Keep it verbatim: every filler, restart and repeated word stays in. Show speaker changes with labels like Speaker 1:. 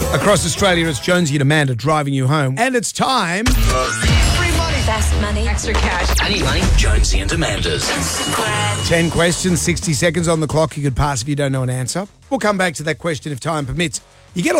Speaker 1: Across Australia, it's Jonesy and Amanda driving you home. And it's time.
Speaker 2: Free money.
Speaker 3: Fast money.
Speaker 2: Extra cash.
Speaker 4: I need money. Jonesy and Amanda's.
Speaker 1: ten questions, sixty seconds on the clock. You could pass if you don't know an answer. We'll come back to that question if time permits. You get